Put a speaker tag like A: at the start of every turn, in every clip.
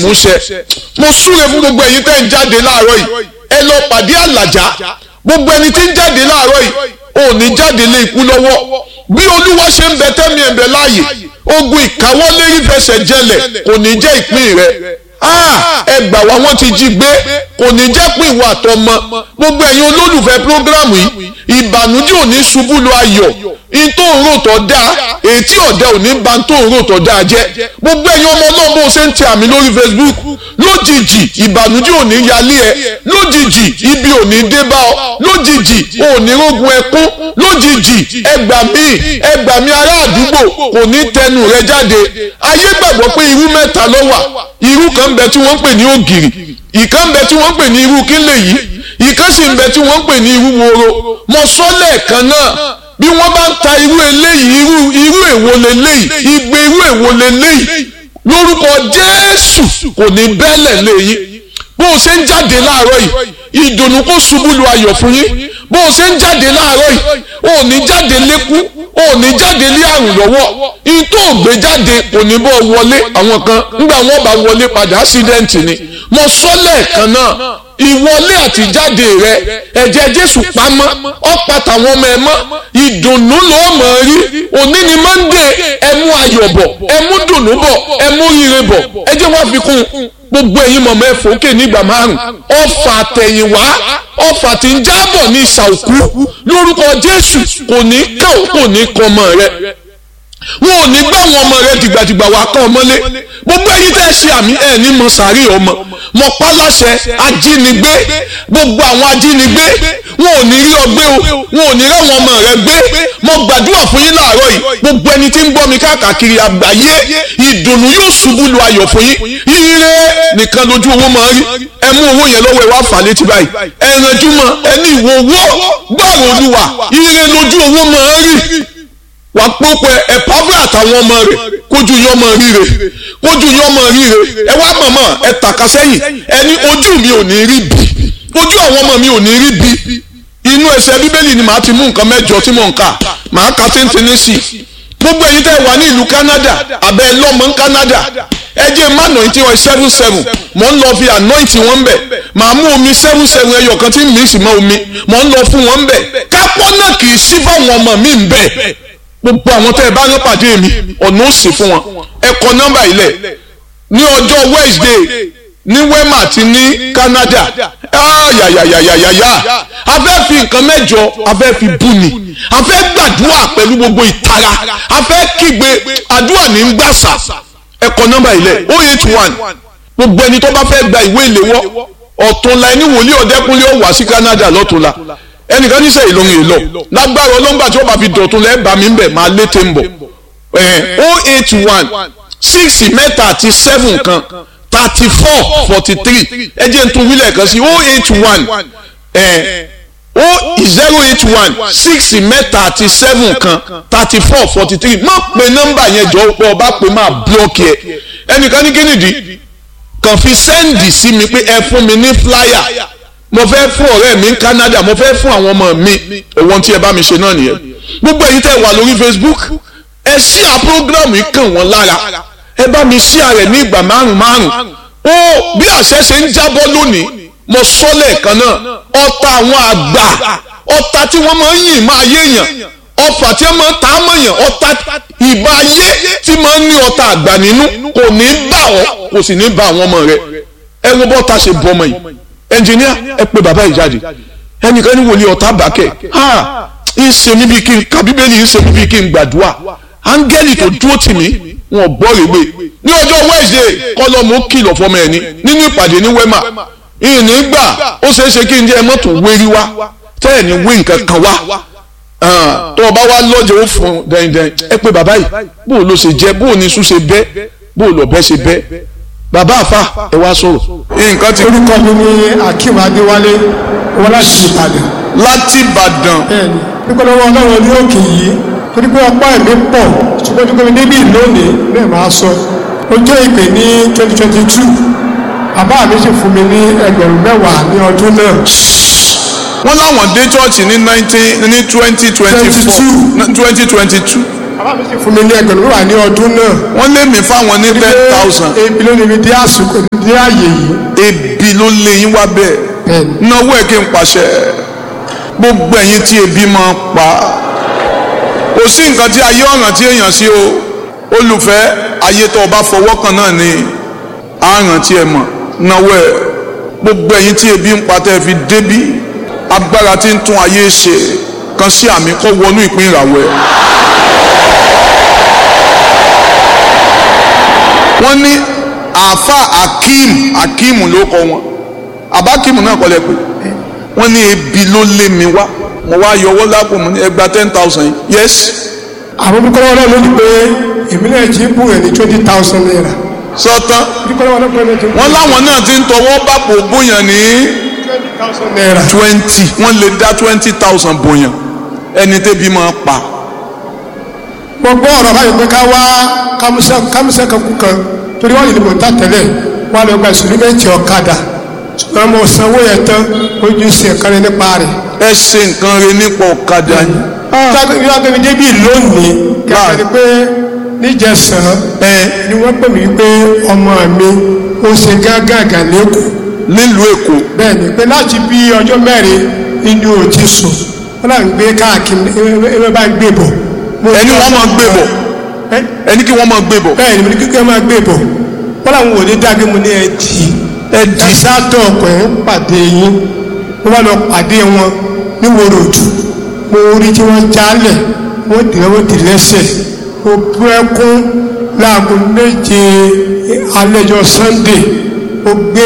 A: múṣẹ. Mo súre fún gbogbo ẹ̀yin tẹ́ ń jáde láàárọ̀ yìí, ẹ lọ pàdé àlàjá. Gbogbo ẹni tí ń jáde láàárọ̀ yìí ò ní jáde lé ikú lọ́wọ́. Bí Olúwa ṣe ń bẹ tẹ́mi ẹ̀ ń bẹ láàyè, ogun ìkáwọ́lé ìfẹsẹ̀ jẹlẹ̀ kò ní jẹ́ ìpín rẹ. Ẹ gbà wá, wọ́n ti jí gbé, kò ní jẹ́ pé ìwà àtọmọ. Gbogbo ẹ̀yin olólùfẹ́ prógrámù yìí, ìbànújẹ́ ò ní ṣubú lu ayọ̀. In tó ń rò tọ́ dáa, èyí tí ọ̀dẹ ò ní ba tó ń rò tọ́ dáa jẹ́. Gbogbo ẹ̀yin ọmọ náà bó ṣe ń tẹ àmì lórí Facebook, lójijì ìbànújẹ́ ò ní yalé ẹ, lójijì ibi ò ní dé bá ọ, lójijì ò ní rógun ẹkún, lójijì ẹgbà mí ará àdúgbò kò ní tẹnu rẹ jáde. Ayé gbàgbọ́ pé irú mẹ́ta ló wà. Irú kan bẹ tí wọ́n ń pè ní ògìrì, ìkan bẹ tí wọ́n ń pè ní irú kílẹ̀ yìí, ìkan sì ń bẹ tí wọ́n ń pè ní irú woro. Mo sọ lẹ́ẹ̀kan náà, bí wọ́n bá ń ta irú eléyìí, irú èwo leléyìí, igbe irú èwo leléyìí, lórúkọ Jésù kò ní bẹ́lẹ̀ léyìn. Bó o ṣe ń jáde láàárọ̀ yìí, ìdùnnú kó ṣubú lu ayọ̀ fún yín. Bó o ṣe ń jáde láàárọ̀ yìí, o ò ní jáde lékú, o ò ní jáde lé àrùn lọ́wọ́. Ìtò ògbé jáde kò ní bọ́ wọlé. Àwọn kan nígbà wọ́n bá wọlé padà ásídẹ́ǹtì ni. Mo sọ lẹ́ẹ̀kan náà, ìwọlé àti jáde rẹ ẹ̀jẹ̀ Jésù pamọ́, ọ̀pá tàwọn ọmọ ẹ mọ́. Ìdùnnú ló mọ̀ rí. Òní ni Monday, ẹ mú ayọ̀ bọ̀, ẹ mú dùnnú bọ̀, ẹ mú ire bọ̀. Ẹ jẹ́ wọ́n fi kún gbogbo ẹ̀yin mọ̀mọ́ ẹ fòókè nígbà márùn. Ọfà àtẹ̀yìnwá, ọfà tí ń jábọ̀ ní ìsàòkú lórúkọ Jésù kò ní kàn, kò ní kan ọmọ rẹ. Wọn ò ní gbá àwọn ọmọ rẹ dìgbàdìgbà wá kàn ọmọlé. Gbogbo ẹ̀yin tẹ́ ẹ ṣe àmì ẹ̀ ní mọ sàárì ọmọ. Mo pa láṣẹ ajínigbé, gbogbo àwọn ajínigbé wọn ò ní rí ọgbẹ́ o, wọn ò ní rí àwọn ọmọ rẹ gbé. Mo gbàdúrà fún yín láàárọ̀ yìí, gbogbo ẹni tí ń gbọ́ mi káàkiri àgbáyé, ìdùnnú yóò ṣubú lu ayọ̀ fún yín. Ire nìkan lójú owó máa rí. Ẹ mú owó yẹn lọ́wọ́ ẹ wá fà létí báyìí. Ẹ ranjú mọ́, ẹ ní ìwọ owó gbọ́rọ̀ Olúwa, ire lójú owó máa rí. Wà pópẹ́ ẹ̀páfẹ́ àtàwọn ọmọ rẹ̀ kójú yọ ọmọ ríre, kójú yọ ọmọ ríre. Ẹ wá mọ̀mọ́ ẹ tàka sẹ́yìn, ẹni ojú mi ò ní rí bí, ojú àwọn ọmọ mi ò ní rí bí. Inú ẹsẹ̀ Bíbélì ni màá ti mú nǹkan mẹ́jọ tí mò ń kà, màá ka téńténé sí i. Gbogbo ẹ̀yin tẹ́ wà ní ìlú Canada, àbẹ́ lọ́mọ ń Canada, ẹ jẹ́ má anointing oil 77, mò ń lọ fi anointing wọn bẹ̀. Màá mú omi 77 ẹyọ kan tí mi sì mọ omi, mò ń lọ fún wọn bẹ̀. Kápọ́ náà kì í sí fáwọn ọmọ mi ń bẹ̀. Gbogbo àwọn tẹ́ ẹ bá rán pàdé mi, ọ̀nà ó sì fún wọn. Ẹ kọ nọ́mbà ilẹ̀ ní ọjọ́ Wednesday ní Wema àti ní Canada. Yàyàyàyàyà, a fẹ́ fi nǹkan mẹ́jọ, a fẹ́ fi bú ni, a fẹ́ gbàdúrà pẹ̀lú gbogbo ìtara, a fẹ́ kígbe àdúrà ní gbàsà. Ẹ kọ nọ́mbà ilẹ̀ 081. Gbogbo ẹni tó bá fẹ́ gba ìwé ìléwọ́, ọ̀túnla ẹni wòlíì Ọ̀dẹ́kúnlé ó wá sí Canada lọ́túnla. Ẹnìkan ní sẹ́yìn lóhun èlò lágbára ọlọ́ngbà tí wọ́n bá fi dọ̀tún lẹ́ẹ̀ bá mi ń bẹ̀ máa létè ń bọ̀. 081 6 mẹ́ta àti 7 kan 34 43. Ẹ jẹ́ n tún wílẹ̀ kan sí 081 6 mẹ́ta àti 7 kan 34 43. Má pe nọ́mbà yẹn jọ pọ̀ ọba pé máa blọ́ọ̀kì ẹ̀. Ẹnìkan ní kínìdí kàn fi sẹ́ndì sí mi pé ẹ fún mi ní flyer. Mo fẹ́ fún ọ̀rẹ́ mi ní Canada, mo fẹ́ fún àwọn ọmọ mi. Ohun tí ẹ bá mi ṣe náà nìyẹn. Gbogbo ẹ̀yin tẹ́ wà lórí Facebook, ẹ share program yìí kàn wọ́n lára. Ẹ bá mi share rẹ̀ ní ìgbà márùn-ún. Ó bí àṣẹ ṣe ń jábọ́ lónìí, mo sọ lẹ́ẹ̀kan náà, ọ̀tá àwọn àgbà, ọ̀tá tí wọ́n máa ń yìn máa yéèyàn, ọfà tí wọ́n máa ń ta á mọ̀yàn, ọ̀tá ìbá ayé tí máa ń ní ọ̀tá àgbà nínú kò ní bá ọ, kò sì ní bá àwọn ọmọ rẹ. Ẹ wo bọ́ta ṣe bọ́ ọmọ yìí. Ẹnjìníà ẹ pè bàbá yìí jáde. Ẹnìkan ní wòlíì ọ̀tá bàkẹ́ ń ṣe mí bí kí n ka Bíbélì, ń ṣe mí bí kí n gbàdúrà. Áńgẹ́lì tó dúró tì mí wọn gbọ́ rèé ní ọjọ́ Wednesday kọ́lọ́mù kìlọ̀ fọmọ ẹ̀ ní nínú ìpàdé ní Wema. Ìní gbà ó ṣeé ṣe kí n jẹ́ mọ́tò wérí wá tẹ́ ẹ̀ ní wé nǹkan kan wá. Tó o bá wá lọ́jọ́ ó fún dẹ́ndẹ́n. Ẹ pè bàbá yìí, bó o ló ṣe jẹ́, bó o ní sùn ṣe bẹ́, bó o lọ bẹ́ ṣe bẹ́. Bàbá àfà ẹ wá sọ̀rọ̀. Nǹkan ti
B: orúkọ mi ní Akeem Adéwálé, wọn láti Ìbàdàn.
A: Láti Ìbàdàn.
B: Bẹ́ẹ̀ni, pípẹ́ lọ́wọ́ Ọlọ́run ní òkè yìí, torí pé ọ̀pá ẹ̀mí pọ̀, ṣùgbọ́n tó gbé níbí lónìí bẹ́ẹ̀ máa sọ. Ó jẹ́ ìpè ní 2022. Bàbá mi sì fún mi ní 10,000 ní ọdún náà.
A: Wọ́n láwọn dé chọ́ọ̀chì ní 2022.
B: bàbá mi sì fún mi ní ẹgbẹ̀rún mẹ́wàá ní ọdún náà.
A: wọ́n lé mi fáwọn ní 10,000.
B: ebi ló lè mi dé àsìkò dé àyè yìí.
A: ebi ló lé yín wá bẹ́ẹ̀. náwó ẹ̀ kí n pàṣẹ gbogbo ẹ̀yin tí ebi máa pa kò sí nǹkan tí ayé ọ̀ràn tí èèyàn sí o olùfẹ́ ayé tó o bá fọwọ́ kan náà ni àrùn tí ẹ mọ̀ náwó ẹ̀ gbogbo ẹ̀yin tí ebi ń pa tẹ́ fi débí agbára tí ń tún ayé ṣe kan sí àmì kó wọnú ìpín ìràwọ̀ ẹ̀. wọ́n ní àáfà akeem ló kọ wọn àbákíìmù náà kọ́ lẹ́ pé wọ́n ní ebi ló lé mi wá mo wá yọwọ́ lápò mo ní ẹgbàá 10,000 yes.
B: àwọn olùkọ́lọ́wọ́ náà ló ní pé èmi náà jí bù ẹ̀ ní 20,000 naira.
A: sọtán wọ́n láwọn náà ti ń tọwọ́ bàpò bóyàn ní
B: 20,000 naira.
A: 20 wọ́n lè dá 20,000 bóyàn ẹni tẹ́bi máa pa.
B: mo gbọ́ ọ̀rọ̀ báyìí pé ká wá kámúsẹ́ kan kú kan torí wọ́n yìí ni mo ta tẹ́lẹ̀ wọ́n lọ gba ìṣòro méjì ọ̀kadà ṣùgbọ́n mo sanwó yẹn tán ojú sí ẹ̀kan rẹ nípa rẹ̀.
A: ẹ ṣe nǹkan rẹ nípa ọ̀kadà yìí.
B: tágbẹ́bí débi lónìí kẹ́kẹ́ ni pé níjẹsàn ni wọ́n pè mí pé ọmọ mi ó ṣe gágàgà lẹ́kọ̀ọ́.
A: nílùú Èkó.
B: bẹ́ẹ̀ ni pé láti bí ọjọ́ mẹ́rin inú ò ti sùn wọ́n náà ń gbé káàkiri ẹ bá ń gbé bọ̀.
A: ẹni wọ́n máa gbé bọ̀ ẹni kí wọ́n máa gbé bọ̀.
B: bẹ́ẹ̀ ni mo ní kíkẹ́ máa gbé bọ̀ wọ́n làwọn ò ní dágbé mo ní ẹ̀dì sátọ̀ ọkọ̀ ẹ̀ ń pàdé yín wọ́n bá lọ pàdé wọn ní wòròdù mo rí tí wọ́n jálẹ̀ wọ́n dì lẹ́sẹ̀ mo bú ẹkún láago méje alẹ́jọ́ Sunday mo gbé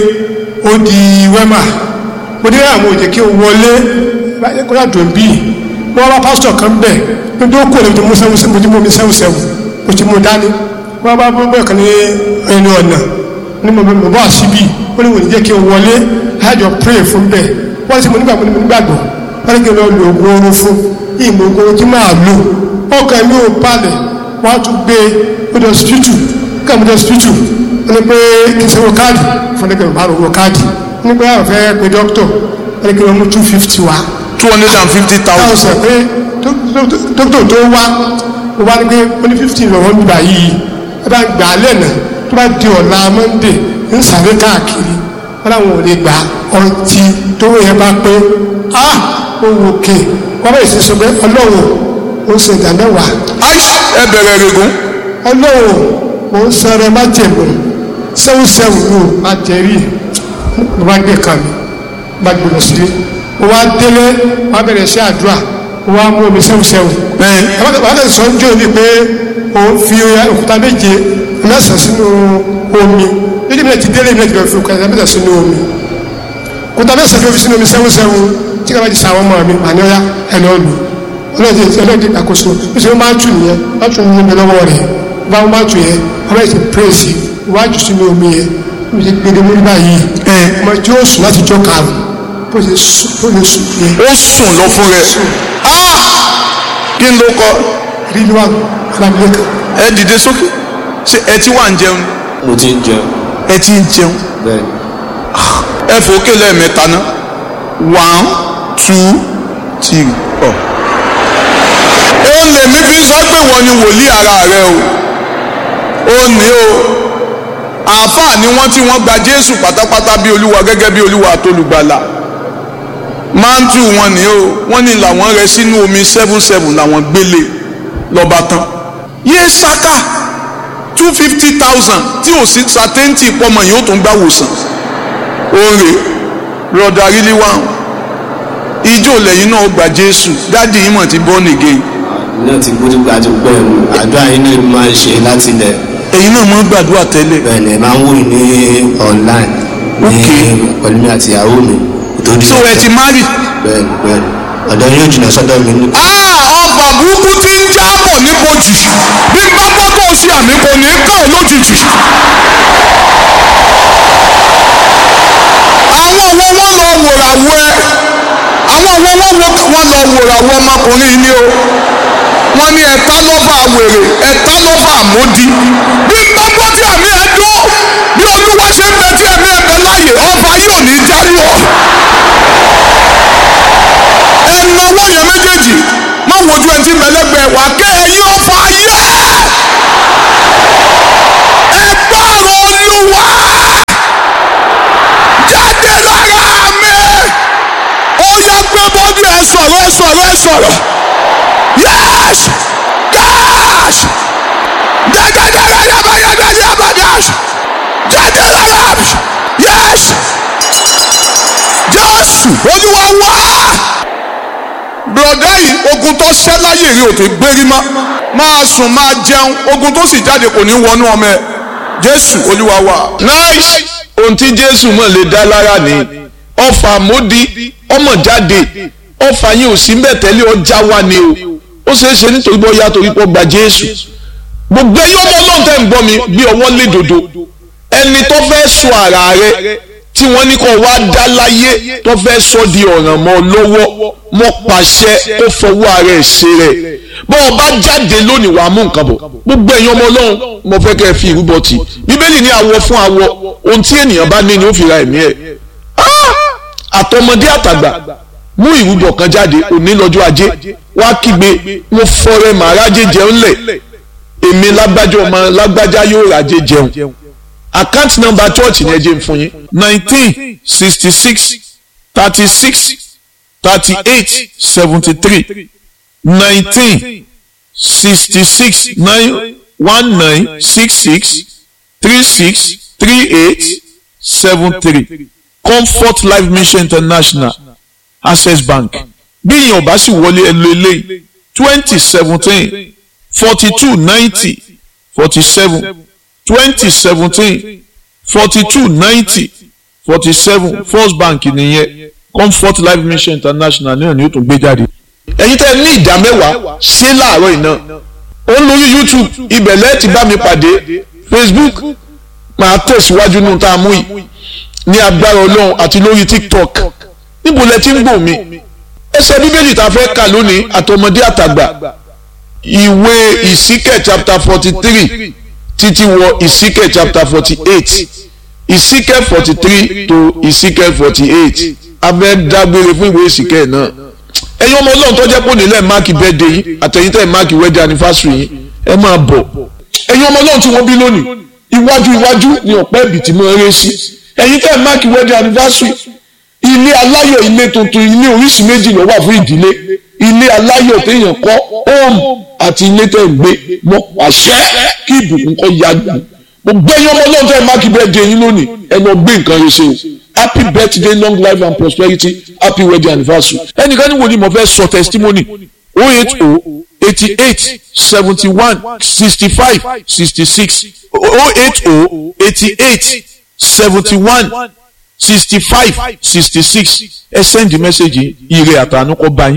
B: odi wẹ́mà mo ní àwọn òjò kí n wọlé kọ́lá dùn bíi wọ́n bá pásítọ̀ kan bẹ̀ ní tó kó lè mo ti mú mi sẹ́wùsẹ́wù mo ti mú dání wọ́n bá bọ́ kan ní ẹni ọ̀nà ní mo bọ́ àṣìbí ó ní wò ní jẹ́ kí n wọlé láàjọ pray fún bẹ́ẹ̀ wọ́n ti mo nígbàgbọ́ wọ́n ní kí n lọ lo oògùn oorun fún ìmọ̀ oògùn oorun tí máa lò ọkàn mi ò balẹ̀ wọ́n á tún gbé ọdọ hospital káàmù hospital wọ́n ní pé kí n sanwó káàdì fún ẹgbẹ́ mi máa rówó káàdì wọ́n ní pé àwọn fẹ́ pe dókítọ̀ wọ́n ní kí wọ́n mú 250 wá.
A: 250,000.
B: pé dókítà tó wá wọ́n bá ní pé wọ́n ní 50 lọ́wọ́ ń gbà yìí ẹ bá gbà á lẹ́nà tó bá di ọ̀la Monday ń sáré káàkiri wọ́n láwọn ò lè gbà ọtí tó yẹ bá pé ó wò ké wọ́n bá ìṣe sọ pé ọlọ́run ó ń ṣe ìdá mẹ́wàá.
A: ẹ bẹ̀rẹ̀ rẹ̀gùn.
B: ọlọ́run ó ń sọ̀rọ̀ má jẹ̀mú sẹ́wùsẹ́wù ló má jẹ̀rí mo bá gbé kan mi bá gbé lọ sílé mo wá délé wọ́n bẹ̀rẹ̀ sí àdúrà mo wá mú omi sẹ́wùsẹ́wù. wọ́n á sọ ń jó ni pé òun fi òkúta méje mẹ́sàn-án sínú omi níbi náà ti délé ìbílẹ̀ ti bẹ̀rẹ̀ fi òkúta mẹ́sàn-án sínú omi òkúta mẹ́sàn-án tó fi sínú omi sẹ́wùsẹ́wù tí ká bá ti sàwọn ọmọ mi àní ọ̀yá ẹ̀lọ́ lù ọlọ́ọ̀dì àkóso bí sọ máa tù nìyẹn máa tù ní ibi lọ́wọ́ rẹ̀ bá wọn máa tù yẹn ọmọ yẹn ti pírèsì iwájú sínú omi yẹn ó ti gbé dèmí báyìí ọmọ tí ó sùn láti jọ kàrún bó ṣe sùn yẹn.
A: ó sùn lọ fún rẹ kí n ló kọ.
B: ríliwá alábílẹ̀ kan.
A: ẹ dìde sókè ṣe ẹ ti wà ń jẹun.
C: mo ti ń jẹun.
A: ẹ ti ń jẹun.
C: bẹ́ẹ̀ni.
A: ẹ fòókè lẹ́ẹ̀mẹ́ta náà 1 2 3 ó lè mí fi sọ pé wọ́n ni wòlíì ara rẹ o ó ní o àáfàá ni wọ́n tí wọ́n gba Jésù pátápátá bí olúwa gẹ́gẹ́ bí olúwa àtolùgbàlà máńtù wọn ni o wọ́n ní làwọn rẹ sínú omi 7 làwọn gbélé lọ́ba tán yé saka 250,000 tí ò sí sàtẹ́ǹtì pọ́mọ yìí ó tún gbà wòsàn òǹrè rọ̀dà rílí wá ijó lẹ́yìn náà gba Jésù dáàdì yìí mọ̀ ti born again.
C: náà ti gbódú gbàdú pẹ̀lú àdúrà yìí náà máa ń ṣe láti ilẹ̀.
A: ẹ̀yin náà máa ń gbàdúrà tẹ́lẹ̀.
C: bẹ́ẹ̀ni ẹ máa ń wò ní online ní pẹ̀lú mi àti ìyàwó mi.
A: so ẹ ti marry.
C: bẹ́ẹ̀ni ọ̀dọ̀ yóò jìnnà sọ́dọ̀ mi ní.
A: ọba burúkú ti ń jábọ̀ níbojì bí bá gbọ́dọ̀ sí àmì kò ní kàn ọ́ lójijì. àwọn wo wọ́n lọ wòràwọ̀ ẹ àwọn wo wọ́n lọ wòràwọ̀ ọmọkùnrin ni o wọ́n ní ẹ̀ta lọ́fà wèrè ẹ̀ta lọ́fà àmódi bí bá gbọ́dọ̀ àmì ẹ̀ dún bí olúwa ṣe ń bẹ tí ẹ̀mí ẹ̀ bẹ láàyè ọba yóò ní jálù ọ́. ẹnu ọwọ́ yẹn méjèèjì má wojú ẹni tí mẹlẹ́gbẹ̀ẹ́ wà kẹ́ ẹ̀yìn ọ̀fà sọ̀rọ̀ yes yes dẹ́gẹ́dẹ́gẹ́dẹ́gẹ́dẹ́gẹ́dẹ́gẹ́dẹ́ jáde lára yes Jésù Olúwa wá. Bùrọ̀dá yìí ogun tó ṣẹ́ láyè rí òtún gbérí mọ́ máa sùn máa jẹun ogun tó sì jáde kò ní wọnú ọmọ ẹ Jésù Olúwa wá. Nice ohun tí Jésù mọ̀ lè dá lára ni ọfà mọ́dí ọmọ jáde ọfà yìí ò sí mbẹ̀ tẹ́lẹ̀ ọjà wà ní o ó ṣeé ṣe nítorí bọ́ ya torí pọ́ gba Jésù gbogbo ẹ̀yin ọmọ Ọlọ́run tẹ́ ń gbọ́ mi bí ọwọ́ lé dòdò ẹni tó fẹ́ sọ ara rẹ tí wọ́n ní kó wá dá láyé tó fẹ́ sọ di ọ̀ràn mọ́ lọ́wọ́ mọ́ pàṣẹ kó fọwọ́ ara ẹ̀ ṣe rẹ̀ bọ́ ọ bá jáde lónìí wàá mú nǹkan bọ̀ gbogbo ẹ̀yin ọmọ Ọlọ́run mo fẹ́ kẹ́ ẹ fi ìrúbọ tì Bíbélì ní awọ fún awọ ohun tí ènìyàn bá ní ni ó fi ra ẹ̀mí ẹ̀ àtọmọdé àtàgbà mú ìrúbọ kan jáde òní lọ́jọ́ ajé wá kígbe mo fọrẹ màrájé jẹun lẹ̀ èmi lágbájá ọmọ lágbájá yóò rájé jẹun account number church ni ẹ jẹ́ fún yín 1966 36 38 73 1966 36 38 73 Comfort Life Mission International Access Bank bí ìyẹn ọba sì wọlé ẹlò eléyìí 2017 42 90 47 2017 42 90 47 First Bank nìyẹn Comfort Life Mission International náà ni ó tún gbé jáde. ẹ̀yin tẹ́ ní ìdá mẹ́wàá ṣé láàárọ̀ iná ó ń lórí YouTube ibẹ̀ lẹ́ẹ̀ ti bá mi pàdé Facebook máa tẹ̀síwájú nínú tá a mú yìí ní agbára Ọlọ́run àti lórí TikTok níbo lẹ ti ń gbọ́ mi ẹsẹ̀ Bíbélì tá a fẹ́ kà lónìí àtọmọdé àtàgbà ìwé Ìsíkẹ̀ chapter 43 títí wọ Ìsíkẹ̀ chapter 48 Ìsíkẹ̀ 43 to Ìsíkẹ̀ 48 abẹ́ dágbére fún ìwé Ìsíkẹ̀ náà ẹ̀yin ọmọ Ọlọ́run tó jẹ́ pé nílẹ̀ máàkì birthday yìí àtẹ̀yìntẹ̀ máàkì wedding anniversary yìí ẹ máa bọ̀ ẹ̀yin ọmọ Ọlọ́run tí wọ́n bí lónìí iwájú ni ọ̀pẹ́ ibì tí mo rẹ́ sí ẹ̀yin tẹ́ máàkì wedding anniversary ilé aláyọ̀ ilé tuntun ilé oríṣi méjì ló wà fún ìdílé ilé aláyọ̀ téèyàn kọ́ home àti ilé tẹ́ ń gbé mọ́ àṣẹ kí ìbùkún kọ́ ya gbà gbogbo ẹ̀yin ọmọ Ọlọ́run tẹ́ máàkì birthday yín lónìí ẹ lọ gbé nǹkan rẹ ṣe o happy birthday long life and prosperity happy wedding anniversary ẹnìkan ní wo ni mo fẹ́ sọ testimony 080 88 71 65 66 080 88 71 65 66 ẹ send the message ire àtànú kọ bá yín.